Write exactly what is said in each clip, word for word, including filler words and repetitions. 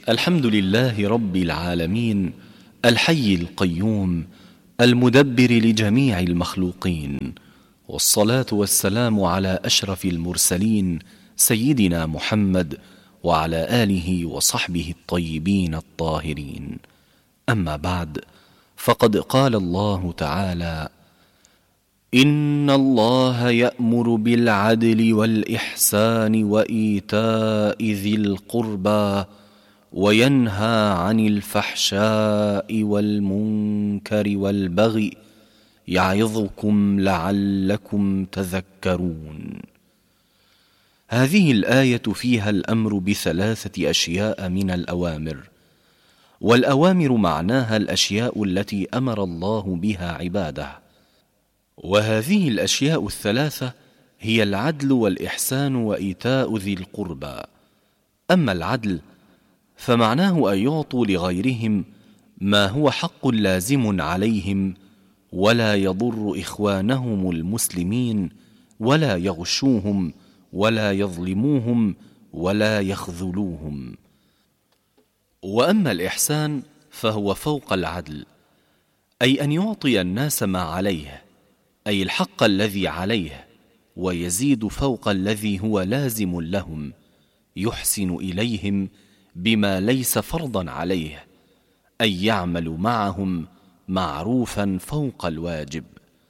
الحمد لله رب العالمين، الحي القيوم، المدبر لجميع المخلوقين، والصلاة والسلام على أشرف المرسلين سيدنا محمد وعلى آله وصحبه الطيبين الطاهرين. أما بعد، فقد قال الله تعالى: إن الله يأمر بالعدل والإحسان وإيتاء ذي القربى وينهى عن الفحشاء والمنكر والبغي يعظكم لعلكم تذكرون. هذه الآية فيها الأمر بثلاثة أشياء من الأوامر، والأوامر معناها الأشياء التي أمر الله بها عباده، وهذه الأشياء الثلاثة هي العدل والإحسان وإيتاء ذي القربى. أما العدل فمعناه أن يعطوا لغيرهم ما هو حق لازم عليهم، ولا يضر إخوانهم المسلمين، ولا يغشوهم، ولا يظلموهم، ولا يخذلوهم. وأما الإحسان فهو فوق العدل، أي أن يعطي الناس ما عليه، أي الحق الذي عليه، ويزيد فوق الذي هو لازم لهم، يحسن إليهم بما ليس فرضا عليه، أي يعمل معهم معروفا فوق الواجب.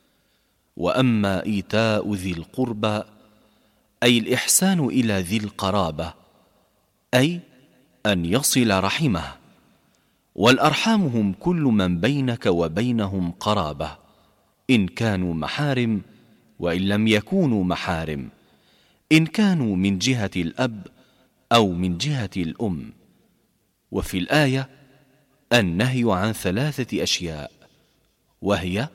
وأما إيتاء ذي القربى أي الإحسان إلى ذي القرابة، أي أن يصل رحمه، والأرحام هم كل من بينك وبينهم قرابة، إن كانوا محارم وإن لم يكونوا محارم، إن كانوا من جهة الأب أو من جهة الأم. وفي الآية النهي عن ثلاثة أشياء، وهي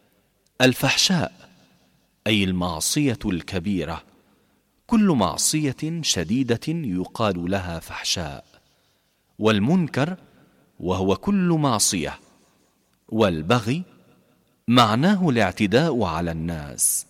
الفحشاء أي المعصية الكبيرة، كل معصية شديدة يقال لها فحشاء، والمنكر وهو كل معصية، والبغي معناه الاعتداء على الناس.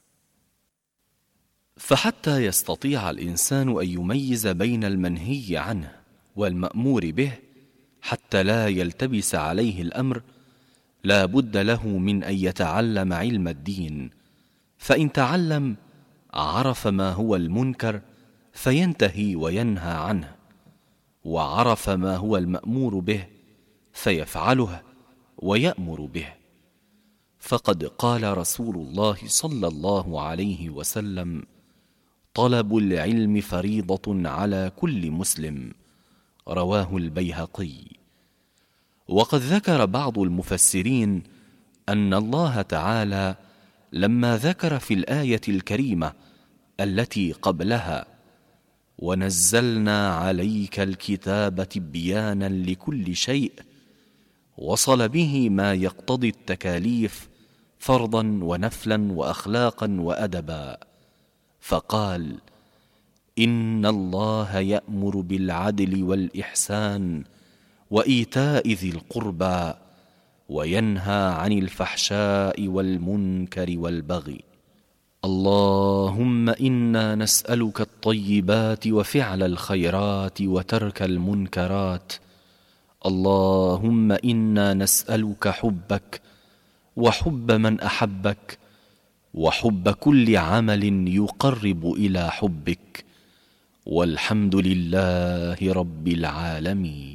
فحتى يستطيع الإنسان أن يميز بين المنهي عنه والمأمور به، حتى لا يلتبس عليه الأمر، لا بد له من أن يتعلم علم الدين، فإن تعلم عرف ما هو المنكر فينتهي وينهى عنه، وعرف ما هو المأمور به فيفعله ويأمر به. فقد قال رسول الله صلى الله عليه وسلم: طلب العلم فريضة على كل مسلم، رواه البيهقي. وقد ذكر بعض المفسرين أن الله تعالى لما ذكر في الآية الكريمة التي قبلها: ونزلنا عليك الكتاب تبيانا لكل شيء، وصل به ما يقتضي التكاليف فرضا ونفلا وأخلاقا وأدبا، فقال: إن الله يأمر بالعدل والإحسان وإيتاء ذي القربى وينهى عن الفحشاء والمنكر والبغي. اللهم إنا نسألك الطيبات وفعل الخيرات وترك المنكرات. اللهم إنا نسألك حبك وحب من أحبك وحب كل عمل يقرب إلى حبك، والحمد لله رب العالمين.